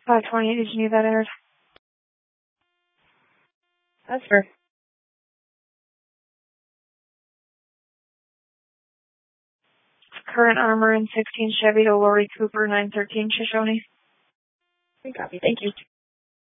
528, did you need that entered? That's fair. Current Armor and 16 Chevy to Lori Cooper, 913 Shoshone. Copy. Thank you.